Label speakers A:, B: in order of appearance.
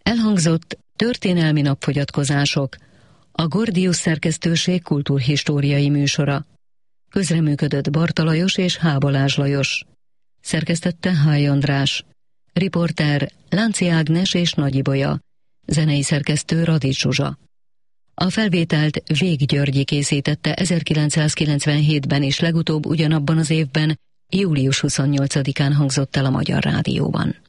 A: Elhangzott történelmi napfogyatkozások, a Gordius szerkesztőség kultúrhistóriai műsora. Közreműködött Barta Lajos és H. Balázs Lajos. Szerkesztette Hály András. Riporter Lánci Ágnes és Nagy Ibolya. Zenei szerkesztő Radics Zsuzsa. A felvételt Vég Györgyi készítette 1997-ben és legutóbb ugyanabban az évben, július 28-án hangzott el a Magyar Rádióban.